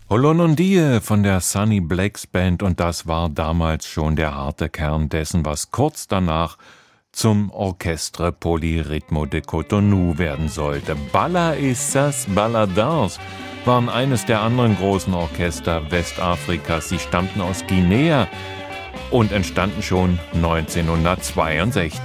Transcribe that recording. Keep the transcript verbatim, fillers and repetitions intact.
Holonondie von der Sunny Blacks Band, und das war damals schon der harte Kern dessen, was kurz danach zum Orchestre Polyrythmo de Cotonou werden sollte. Balla Essas Balladins waren eines der anderen großen Orchester Westafrikas. Sie stammten aus Guinea und entstanden schon neunzehnhundertzweiundsechzig.